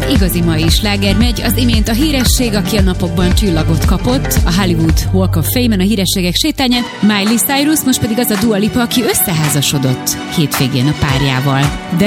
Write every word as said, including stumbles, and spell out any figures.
igazi mai sláger megy. Az imént a híresség, aki a napokban csillagot kapott, a Hollywood Walk of Fame-en, a hírességek sétányán, Miley Cyrus, most pedig az a Dua Lipa, aki összeházasodott hétvégén a párjával. De